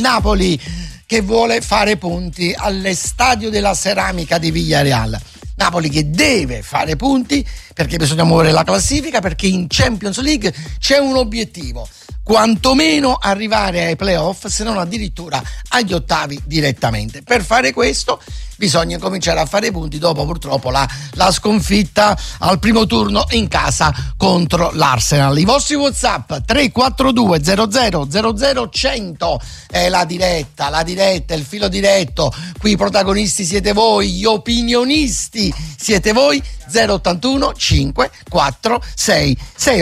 Napoli che vuole fare punti all'Estadio della Ceramica di Villarreal. Napoli che deve fare punti perché bisogna muovere la classifica, perché in Champions League c'è un obiettivo: quantomeno arrivare ai playoff, se non addirittura agli ottavi direttamente. Per fare questo bisogna cominciare a fare punti dopo purtroppo la sconfitta al primo turno in casa contro l'Arsenal. I vostri WhatsApp 342 00 100 è la diretta, il filo diretto. Qui i protagonisti siete voi, gli opinionisti siete voi. 081 546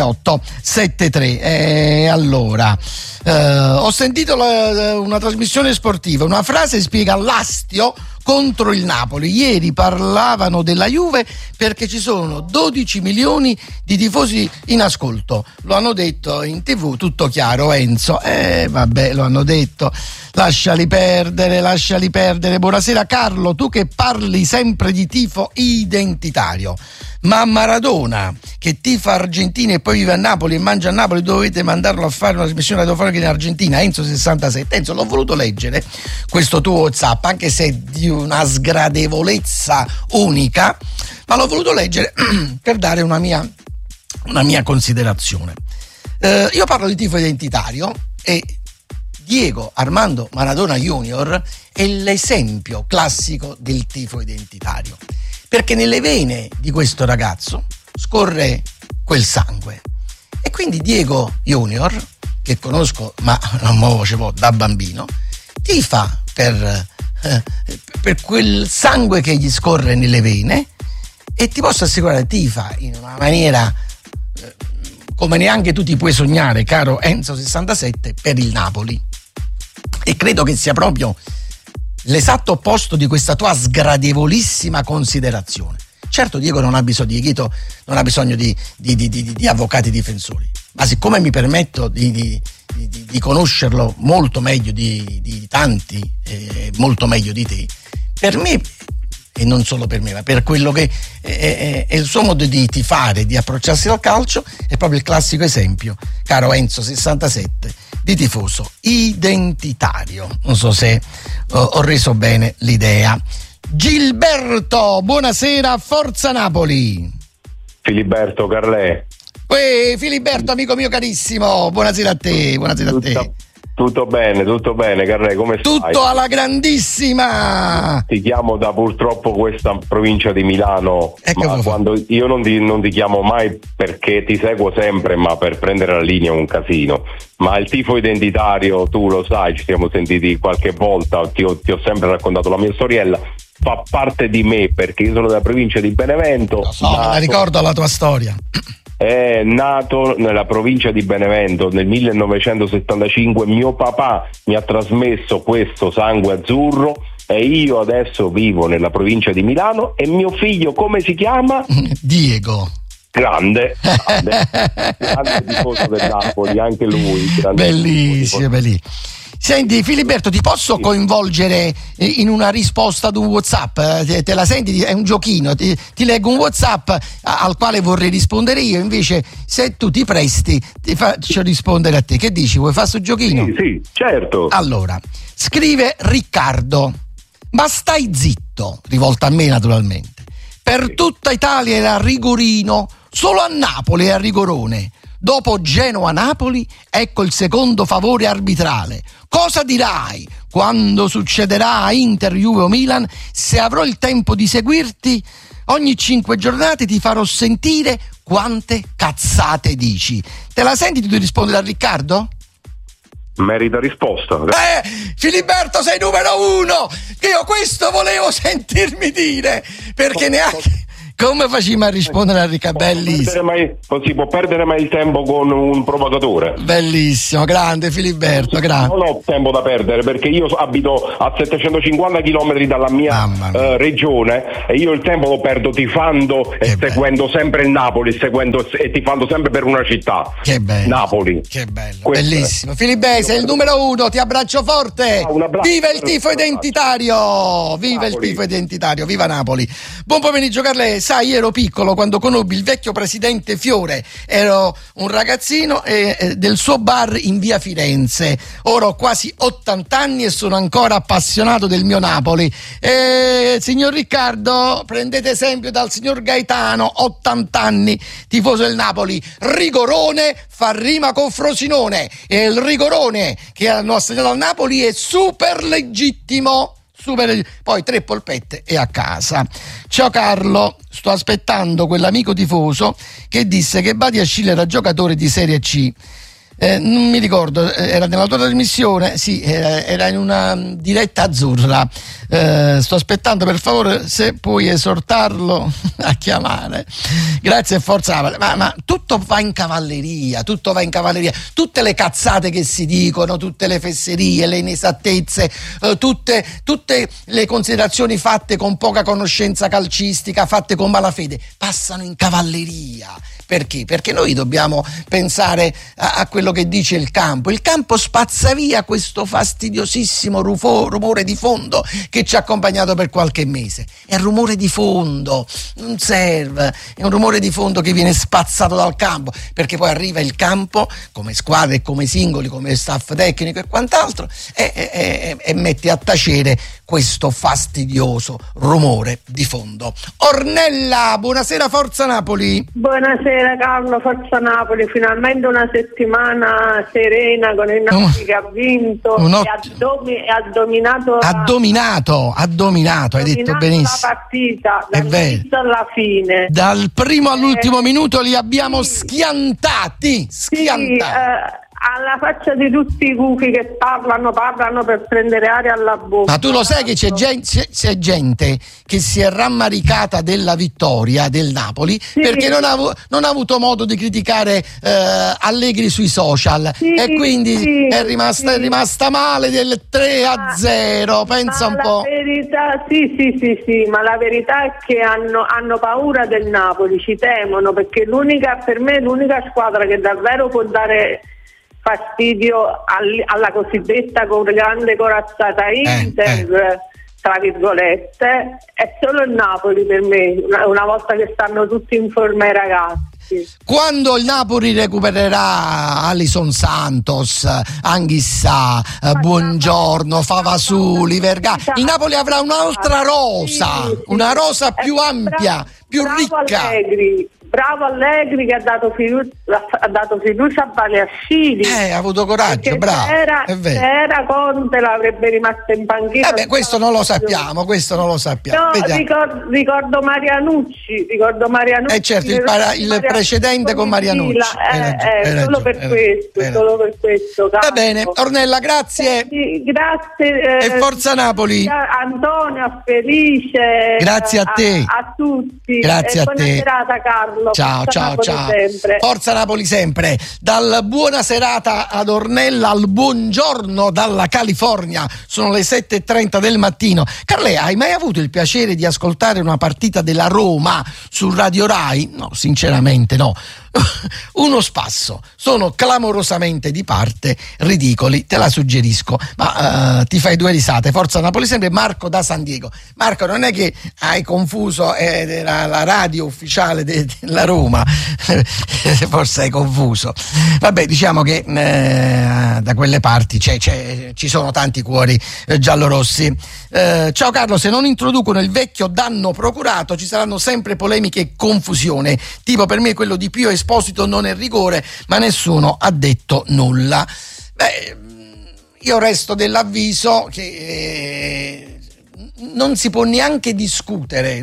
6873. Allora, ho sentito una trasmissione sportiva, una frase spiega l'astio contro il Napoli. Ieri parlavano della Juve perché ci sono 12 milioni di tifosi in ascolto. Lo hanno detto in TV, tutto chiaro, Enzo. Vabbè, lo hanno detto. Lasciali perdere. Buonasera Carlo, tu che parli sempre di tifo identitario. Ma Maradona, che tifa Argentina e poi vive a Napoli e mangia a Napoli, dovete mandarlo a fare una trasmissione radiofonica in Argentina. Enzo 67. Enzo, l'ho voluto leggere questo tuo WhatsApp, anche se di una sgradevolezza unica, ma l'ho voluto leggere per dare una mia considerazione. Io parlo di tifo identitario e Diego Armando Maradona Junior è l'esempio classico del tifo identitario, perché nelle vene di questo ragazzo scorre quel sangue. E quindi Diego Junior, che conosco ma non me lo facevo da bambino, tifa per quel sangue che gli scorre nelle vene, e ti posso assicurare tifa in una maniera come neanche tu ti puoi sognare, caro Enzo 67, per il Napoli. E credo che sia proprio l'esatto opposto di questa tua sgradevolissima considerazione. Certo, Diego non ha bisogno di avvocati difensori, ma siccome mi permetto di conoscerlo molto meglio di tanti, molto meglio di te, per me, e non solo per me, ma per quello che è il suo modo di tifare, di approcciarsi al calcio, è proprio il classico esempio, caro Enzo 67, di tifoso identitario. Non so se ho reso bene l'idea. Gilberto, buonasera, forza Napoli. Filiberto Carlè. Filiberto, amico mio carissimo, buonasera a te. Tutto bene, Carlè, come stai? Tutto alla grandissima. Ti chiamo da purtroppo questa provincia di Milano, ma quando io non ti chiamo mai perché ti seguo sempre, ma per prendere la linea è un casino. Ma il tifo identitario, tu lo sai, ci siamo sentiti qualche volta, ti ho sempre raccontato la mia storiella, fa parte di me perché io sono della provincia di Benevento. Lo so, la ricordo la tua storia. È nato nella provincia di Benevento nel 1975, mio papà mi ha trasmesso questo sangue azzurro e io adesso vivo nella provincia di Milano. E mio figlio come si chiama? Diego. Grande tifoso del Napoli, anche lui. Bellissimo. Senti Filiberto, ti posso coinvolgere in una risposta ad un WhatsApp? Te la senti? È un giochino, ti leggo un WhatsApp al quale vorrei rispondere io, invece se tu ti presti ti faccio rispondere a te. Che dici? Vuoi fare sto giochino? Sì, certo. Allora, scrive Riccardo: ma stai zitto, rivolta a me naturalmente. Per tutta Italia era rigorino, solo a Napoli è a rigorone. Dopo Genoa-Napoli, ecco il secondo favore arbitrale. Cosa dirai quando succederà a Inter, Juve o Milan? Se avrò il tempo di seguirti, ogni 5 giornate ti farò sentire quante cazzate dici. Te la senti di rispondere a Riccardo? Merita risposta. Filiberto, sei numero 1! Io questo volevo sentirmi dire, perché neanche... Come facciamo a rispondere a Riccardo? Bellissimo. Non si può perdere mai il tempo con un provocatore. Bellissimo, grande Filiberto, grande. Non ho tempo da perdere perché io abito a 750 km dalla mia regione e io il tempo lo perdo tifando e seguendo sempre il Napoli, e tifando sempre per una città. Che bello. Napoli. Che bello. Bellissimo. Filiberto, sei il numero 1, ti abbraccio forte. Viva il tifo identitario! Viva Napoli. Il tifo identitario, viva Napoli. Buon pomeriggio Carle. sai, io ero piccolo quando conobbi il vecchio presidente Fiore, ero un ragazzino del suo bar in via Firenze. Ora ho quasi 80 anni e sono ancora appassionato del mio Napoli. Signor Riccardo, prendete esempio dal signor Gaetano, 80 anni, tifoso del Napoli. Rigorone fa rima con Frosinone, e il rigorone che hanno assegnato al Napoli è super legittimo. Poi 3 polpette e a casa. Ciao Carlo, sto aspettando quell'amico tifoso che disse che Badia Scilla era giocatore di Serie C. Non mi ricordo, era nella tua trasmissione? Sì, era in una diretta azzurra. Sto aspettando, per favore, se puoi esortarlo a chiamare. Grazie e forza Napoli. Ma tutto va in cavalleria, tutte le cazzate che si dicono, tutte le fesserie, le inesattezze, tutte le considerazioni fatte con poca conoscenza calcistica, fatte con malafede, passano in cavalleria. Perché? Perché noi dobbiamo pensare a quello che dice il campo. Il campo spazza via questo fastidiosissimo rumore di fondo che ci ha accompagnato per qualche mese. È rumore di fondo, non serve, è un rumore di fondo che viene spazzato dal campo, perché poi arriva il campo come squadre, come singoli, come staff tecnico e quant'altro e mette a tacere questo fastidioso rumore di fondo. Ornella, buonasera, Forza Napoli. Buonasera Carlo, Forza Napoli, finalmente una settimana serena con il Napoli che ha vinto e ha dominato hai detto benissimo la partita dall'inizio alla fine, dal primo all'ultimo minuto li abbiamo schiantati. Alla faccia di tutti i gufi che parlano per prendere aria alla bocca. Ma tu lo sai che c'è gente che si è rammaricata della vittoria del Napoli, sì, perché non ha avuto modo di criticare Allegri sui social, sì, e quindi è rimasta male del 3-0. Pensa un po'. Verità, sì, ma la verità è che hanno paura del Napoli, ci temono, perché per me l'unica squadra che davvero può dare fastidio alla cosiddetta grande corazzata Inter, tra virgolette, è solo il Napoli per me, una volta che stanno tutti in forma i ragazzi. Quando il Napoli recupererà Alisson Santos, Anghissà, Buongiorno, Favasuli, Vergara, il Napoli avrà un'altra rosa, una rosa più ampia, più ricca. Bravo Allegri che ha dato fiducia a Baliascini. Ha avuto coraggio, bravo. Se era Conte l'avrebbe rimasta in panchina. Questo non lo sappiamo. No, ricordo Marianucci. Certo, il precedente con Marianucci. Solo per questo. Va bene, Ornella, grazie. Grazie. E Forza Napoli. Antonio, felice. Grazie a te. A tutti. Grazie a te. Buona serata, Carlo. Ciao. Sempre. Forza Napoli sempre. Dal buona serata ad Ornella al buongiorno dalla California. Sono le 7:30 del mattino. Carlea, hai mai avuto il piacere di ascoltare una partita della Roma su Radio Rai? No, sinceramente no. Uno spasso, sono clamorosamente di parte, ridicoli, te la suggerisco, ma ti fai 2 risate. Forza Napoli sempre. Marco da San Diego. Marco, non è che hai confuso la radio ufficiale della Roma, forse hai confuso. Vabbè, diciamo che da quelle parti ci sono tanti cuori giallorossi. Ciao Carlo, se non introducono il vecchio danno procurato ci saranno sempre polemiche e confusione, tipo per me quello di Pio Esposito non è rigore, ma nessuno ha detto nulla. Io resto dell'avviso che non si può neanche discutere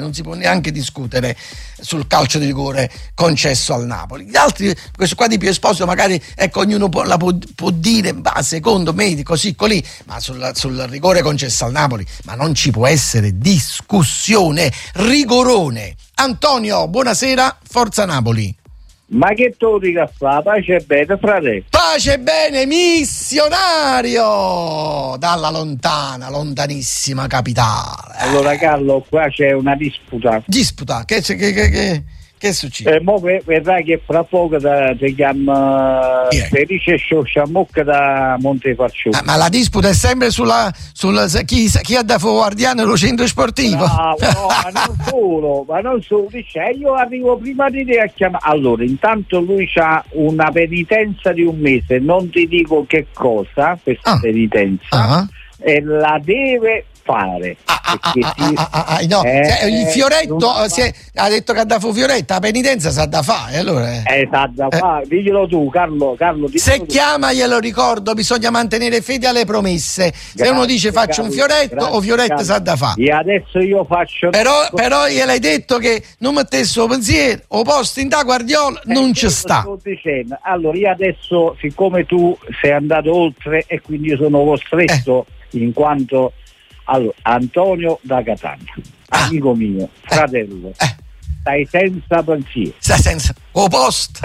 sul calcio di rigore concesso al Napoli. Gli altri, questo qua di Pio Esposito magari, ognuno può dire, secondo me così, ma sul rigore concesso al Napoli, ma non ci può essere discussione. Rigorone. Antonio, buonasera, Forza Napoli. Ma che tu dica fa? Pace e bene, frate. Pace e bene, missionario dalla lontanissima capitale. Allora Carlo, qua c'è una disputa. Disputa? Che Che succede? Mo vedrai che fra poco ti chiama Felice Sciosciamocca da Montefalcione. Ma la disputa è sempre sulla chi ha da guardiano lo centro sportivo? No, ma non solo, dice, io arrivo prima di te a chiamare. Allora, intanto lui ha una penitenza di un mese, non ti dico che cosa questa penitenza, e la deve fare. No, il Fioretto ha detto che ha da Fioretta, la penitenza sa da fare, allora sa da fare, diglielo tu Carlo se chiama glielo ricordo, bisogna mantenere fede alle promesse. Se uno dice faccio un fioretto, o fioretto sa da fare. E adesso io faccio però gliel'hai detto che non mettesse pensiero o posto in da Guardiola non ci sta. Sto dicendo. Allora io adesso, siccome tu sei andato oltre e quindi io sono costretto in quanto Antonio da Catania, amico mio, fratello, stai senza pensiero, stai senza o post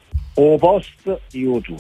io tu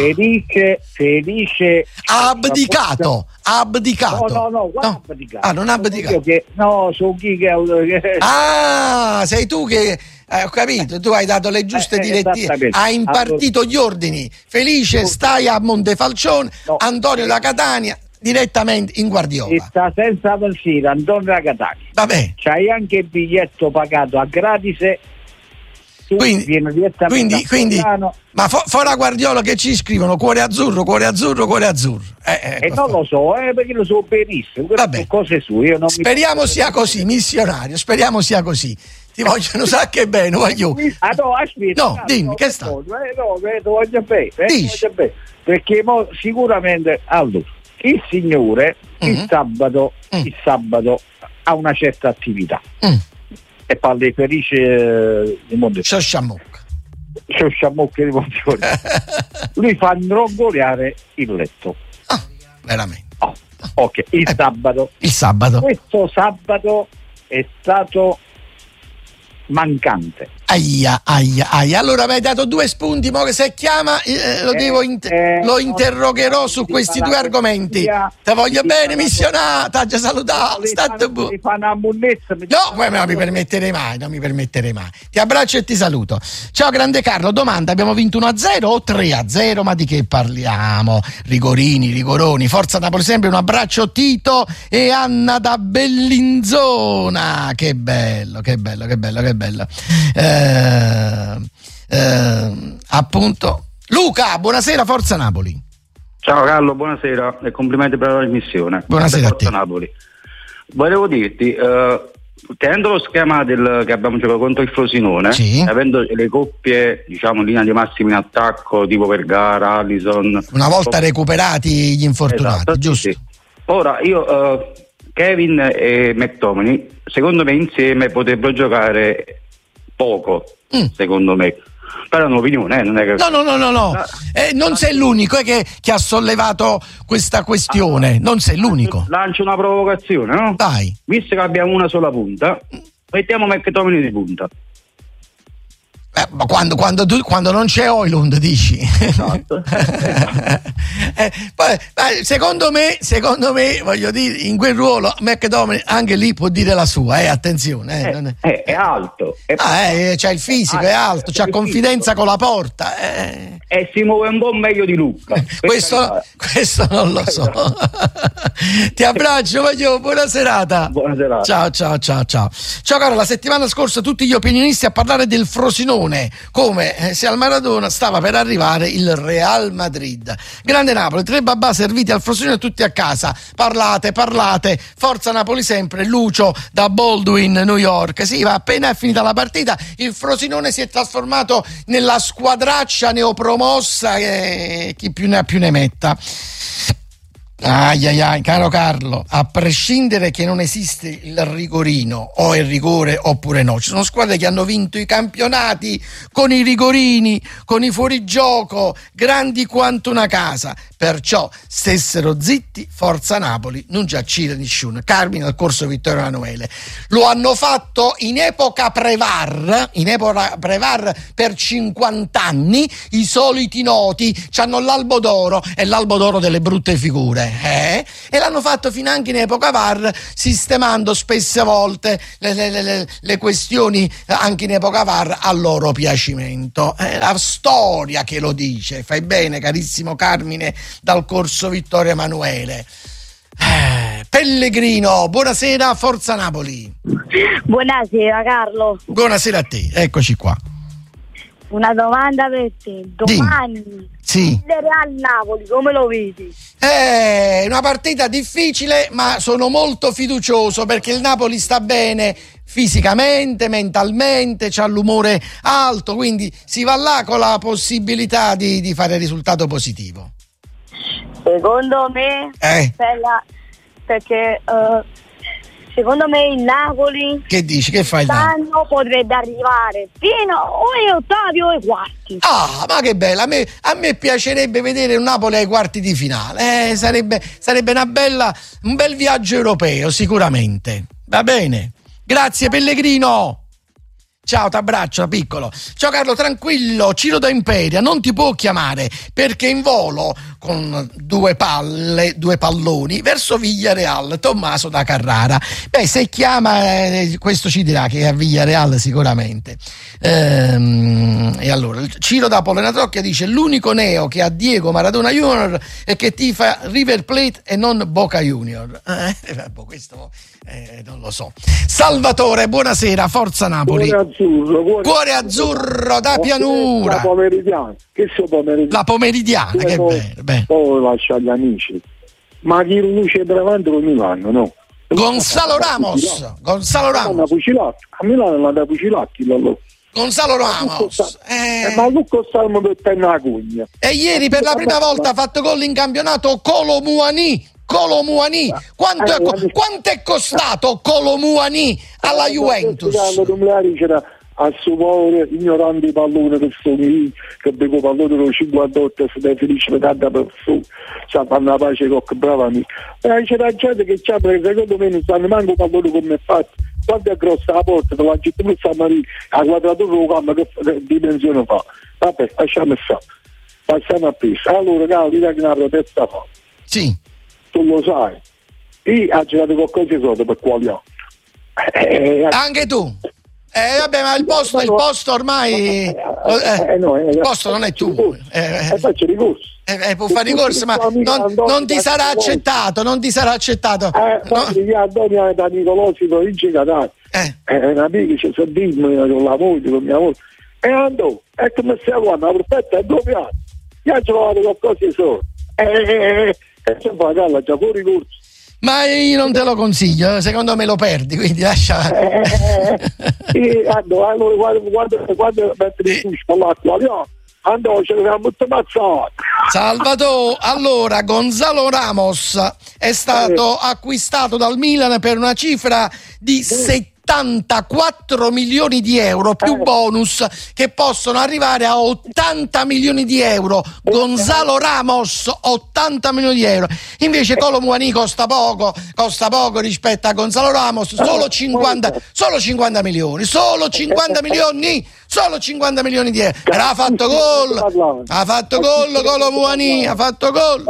felice ha abdicato no abdicato. Non ha abdicato sono chi che sei tu che ho capito, tu hai dato le giuste direttive, hai impartito gli ordini. Felice stai a Montefalcione, Antonio da Catania direttamente in Guardiola. Sta senza pensiero, Antonio da Catania. Vabbè. C'hai anche il biglietto pagato a gratis. Quindi ma fuori Guardiola che ci scrivono cuore azzurro. Non lo so, perché lo so benissimo. Vabbè. Cose sue. Speriamo sia così, missionario. Speriamo sia così. Ti vogliono che bene, voglio. Aspetta. No, dimmi, che sta? Voglio bene. Perché sicuramente allora il signore il sabato ha una certa attività e parla di Felice di Montefalcione. Sciosciamocca di Montefalcione. Lui fa inrongoleare il letto. Veramente. Ok, il sabato. Questo sabato è stato mancante. Aia. Allora mi hai dato 2 spunti, mo che se chiama lo interrogherò su questi 2 argomenti. Ti voglio bene, missionario, ti ha già salutato. Mi fa una munnezza. Non mi permetterei mai. Ti abbraccio e ti saluto. Ciao grande Carlo, domanda, abbiamo vinto 1-0 o 3-0? Ma di che parliamo? Rigoroni, Forza Napoli sempre, un abbraccio Tito e Anna da Bellinzona. Che bello. Appunto Luca, buonasera, Forza Napoli. Ciao Carlo, buonasera e complimenti per la trasmissione. Buonasera a te. Forza Napoli. Volevo dirti, tenendo lo schema che abbiamo giocato contro il Frosinone, avendo le coppie in linea di massimo in attacco tipo Vergara, Alisson, una volta recuperati gli infortunati, giusto? Sì. Ora io Kevin e McTominay secondo me insieme potrebbero giocare poco, secondo me. Però è un'opinione, non è che... No. Non sei l'unico che ha sollevato questa questione. Non sei l'unico. Lancio una provocazione, no? Vai. Visto che abbiamo una sola punta, mettiamo McTominay di punta. Ma quando non c'è Højlund, dici? Esatto. Poi, secondo me, voglio dire, in quel ruolo McTominay anche lì può dire la sua, attenzione. È alto. C'ha il fisico, è alto, c'ha confidenza con la porta. E si muove un po' meglio di Luca. Questo non lo so. Ti abbraccio, buona serata. Buona serata. Ciao. Ciao caro, la settimana scorsa tutti gli opinionisti a parlare del Frosinone, come se al Maradona stava per arrivare il Real Madrid. Grande Napoli, 3 babà serviti al Frosinone, tutti a casa. Parlate, Forza Napoli sempre. Lucio da Baldwin, New York. Sì, ma appena è finita la partita il Frosinone si è trasformato nella squadraccia neopromossa che chi più ne ha più ne metta. Caro Carlo, a prescindere che non esiste il rigorino, o il rigore oppure no, ci sono squadre che hanno vinto i campionati con i rigorini, con i fuorigioco grandi quanto una casa, perciò stessero zitti, forza Napoli, non già c'era nessuno. Carmine al corso Vittorio Emanuele. Lo hanno fatto in epoca Prevar per 50 anni, i soliti noti c'hanno l'albo d'oro, è l'albo d'oro delle brutte figure, e l'hanno fatto fino anche in epoca VAR, sistemando spesse volte le questioni anche in epoca VAR a loro piacimento. È la storia che lo dice. Fai bene, carissimo Carmine dal corso Vittorio Emanuele. Pellegrino, buonasera, forza Napoli. Buonasera Carlo. Buonasera a te, eccoci qua. Una domanda per te. Domani Real Napoli, come lo vedi? È una partita difficile, ma sono molto fiducioso perché il Napoli sta bene fisicamente, mentalmente, c'ha l'umore alto, quindi si va là con la possibilità di fare risultato positivo. Secondo me perché secondo me il Napoli, che dici, che fai l'anno potrebbe arrivare fino ai ottavi o ai quarti. Ah, ma che bello, a me piacerebbe vedere un Napoli ai quarti di finale, sarebbe un bel viaggio europeo sicuramente. Va bene, grazie Pellegrino. Ciao, t'abbraccio, piccolo. Ciao Carlo, tranquillo, Ciro da Imperia non ti può chiamare perché in volo con due palloni verso Villareal, Tommaso da Carrara. Beh, se chiama questo ci dirà che è a Villareal sicuramente. E allora Ciro da Polenatrocchia dice: l'unico neo che ha Diego Maradona Junior è che tifa River Plate e non Boca Junior. Questo non lo so. Salvatore, buonasera, forza Napoli. Cuore azzurro da pianura. La pomeridiana. Che so pomeridiana? La pomeridiana, che bello. Poi lascia gli amici. Ma chi luce davanti lo Milano, no? Gonzalo Ramos. A Milano non da Pucilatti, Gonzalo Ramos. Ma Lucco Salmo per tenere la cugna. E ieri per la prima volta ha fatto gol in campionato Kolo Muani. Quanto è costato Kolo Muani alla Juventus? C'era a Suvore, ignorando i palloni persone che bevo pallone con 58 e sei felice per tanta persona, sa fanno la pace con brava amica. C'era gente che c'ha, perché secondo me non sanno manco pallone come è fatto. Quando è grossa la porta, te la gente non sa mai a quadratura del campo che dimensione fa. Vabbè, lasciamo stare. Passiamo a pesce. Allora, caro, direi che una protesta fa. Sì. Tu lo sai. Io ho girato qualcosa di soldi per quali anni. Anche tu? Vabbè, ma il posto ormai il posto non è tuo. Faccio ricorso. Può fare ricorso, ma non ti sarà accettato, non ti sarà accettato. Antonio da Nicolosi, provincia di Catania. Una amica ci sa dirmi con la moglie, con mia moglie. E andò, e come stiamo guardando, perfetto, è 2 anni. Io ho trovato qualcosa di solo. E se fa calla, già fuori corso. Ma io non te lo consiglio, secondo me lo perdi, quindi lascia. Allora quando metti il sushi all'acqua, andò, ce l'abbiamo molto mazzato. Salvatore, allora Gonzalo Ramos è stato acquistato dal Milan per una cifra di 74 milioni di euro più bonus che possono arrivare a 80 milioni di euro. Gonzalo Ramos 80 milioni di euro, invece Kolo Muani costa poco rispetto a Gonzalo Ramos, solo 50 milioni, solo 50 milioni di euro. Però ha fatto gol Kolo Muani, ha fatto gol.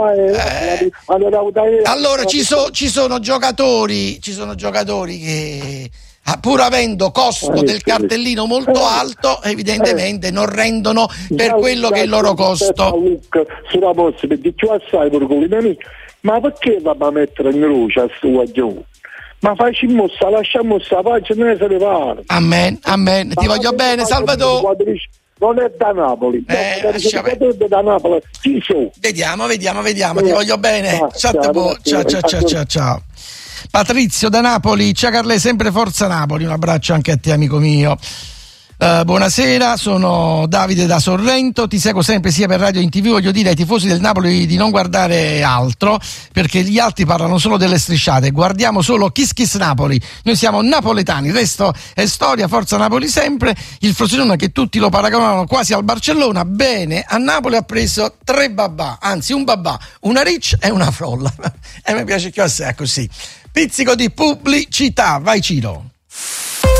Allora ci sono giocatori che pur avendo costo del cartellino molto alto, evidentemente non rendono per quello che è il loro costo. Sulla posta, perché tu assai per ma perché va a mettere in croce a sto guaglione? Ma facciamo lasciamo sta pace, non se ne pare. Amen, ti voglio bene, Salvatore. Non è da Napoli, da Napoli. Vediamo, ti voglio bene. Ciao. Patrizio da Napoli, ciao Carle, sempre forza Napoli, un abbraccio anche a te amico mio. Buonasera, sono Davide da Sorrento, ti seguo sempre sia per radio che in TV. Voglio dire ai tifosi del Napoli di non guardare altro, perché gli altri parlano solo delle strisciate, guardiamo solo Kiss Kiss Napoli. Noi siamo napoletani, il resto è storia, forza Napoli sempre. Il Frosinone, che tutti lo paragonano quasi al Barcellona, bene, a Napoli ha preso 3 babà, anzi un babà, una Ricci e una Frolla e mi piace che sia così. Pizzico di pubblicità, vai Ciro.